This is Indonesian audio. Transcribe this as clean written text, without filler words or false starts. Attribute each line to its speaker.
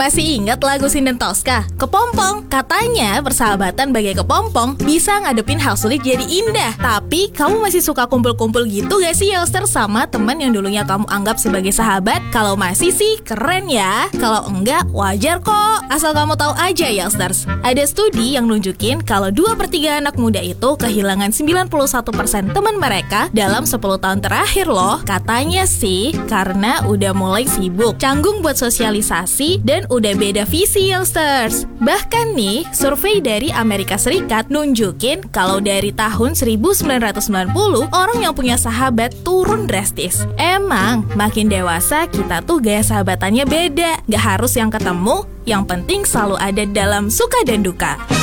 Speaker 1: Masih ingat lagu Sinden Tosca? Kepompong. Katanya persahabatan bagai kepompong bisa ngadepin hal sulit jadi indah. Tapi kamu masih suka kumpul-kumpul gitu gak sih youngster sama teman yang dulunya kamu anggap sebagai sahabat? Kalau masih sih keren ya. Kalau enggak wajar kok. Asal kamu tahu aja youngsters, ada studi yang nunjukin kalau 2/3 anak muda itu kehilangan 91% teman mereka dalam 10 tahun terakhir loh. Katanya sih karena udah mulai sibuk, canggung buat sosialisasi, dan udah beda visi youngsters. Bahkan nih, survei dari Amerika Serikat nunjukin kalau dari tahun 1990 orang yang punya sahabat turun drastis. Emang makin dewasa kita tuh gaya sahabatannya beda. Gak harus yang ketemu, yang penting selalu ada dalam suka dan duka.